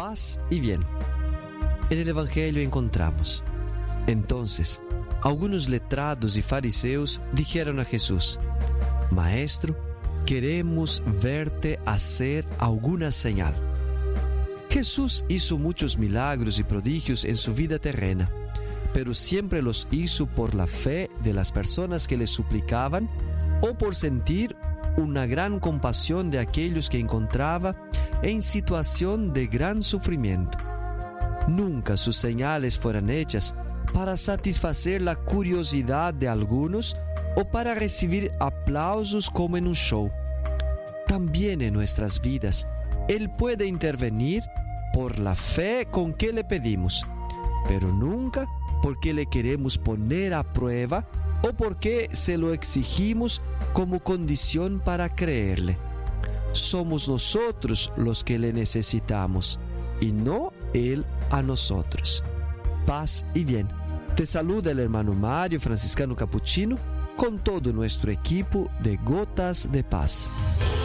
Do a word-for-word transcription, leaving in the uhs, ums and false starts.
paz y bien. En el Evangelio encontramos: entonces, algunos letrados y fariseos dijeron a Jesús: Maestro, queremos verte hacer alguna señal. Jesús hizo muchos milagros y prodigios en su vida terrena, pero siempre los hizo por la fe de las personas que le suplicaban o por sentir una gran compasión de aquellos que encontraba en situación de gran sufrimiento. Nunca sus señales fueron hechas para satisfacer la curiosidad de algunos o para recibir aplausos como en un show. También en nuestras vidas, Él puede intervenir por la fe con que le pedimos, pero nunca porque le queremos poner a prueba o porque se lo exigimos como condición para creerle. Somos nosotros los que le necesitamos y no Él a nosotros. Paz y bien. Te saluda el hermano Mario, franciscano capuchino, con todo nuestro equipo de Gotas de Paz.